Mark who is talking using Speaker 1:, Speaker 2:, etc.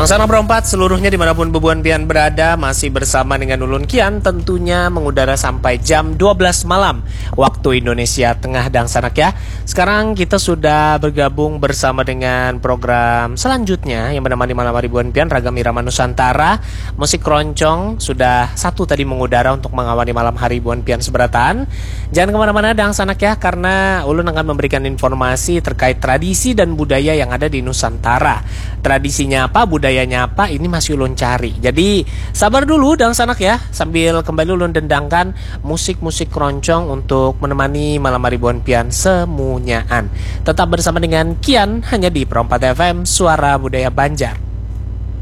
Speaker 1: Langsana berempat seluruhnya dimanapun Bubuan Pian berada, masih bersama dengan Ulun Kian, tentunya mengudara sampai jam 12 malam waktu Indonesia Tengah dan Sanak ya. Sekarang kita sudah bergabung bersama dengan program selanjutnya yang menemani malam hari Bubuan Pian, Ragam Irama Nusantara. Musik keroncong sudah satu tadi mengudara untuk mengawali malam hari Bubuan Pian seberatan. Jangan kemana-mana dan Sanak ya, karena Ulun akan memberikan informasi terkait tradisi dan budaya yang ada di Nusantara. Tradisinya apa, budayanya apa, ini masih ulun cari. Jadi sabar dulu dan Sanak ya, sambil kembali ulun dendangkan musik-musik keroncong untuk menemani malam hari Bubuan Pian semunyaan. Tetap bersama dengan Kian hanya di Pro 4 FM Suara Budaya Banjar.